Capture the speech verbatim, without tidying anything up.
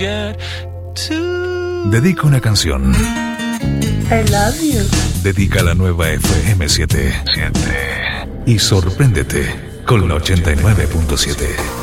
Dedica una canción. I love you. Dedica la nueva F M siete. Y sorpréndete con la ochenta y nueve punto siete.